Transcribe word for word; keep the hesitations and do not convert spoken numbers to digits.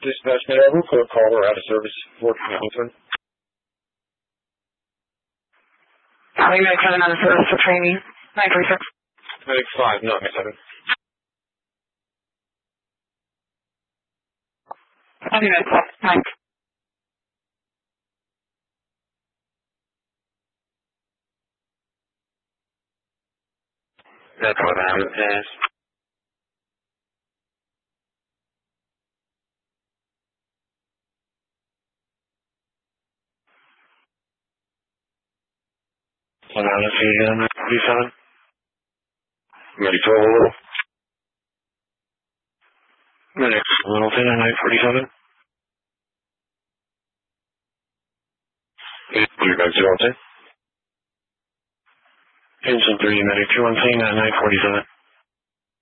Dispatch, may I report caller out of service for Hamilton? Calling nine seven out of service for training. nine three six. Medic five nine seven. Copy Medic five nine. That's what I'm asked. One out of nine forty-seven. Medic twelve. Medic Littleton at nine forty-seven. Blue back zero ten. Engine three, Medic two one scene at nine forty-seven.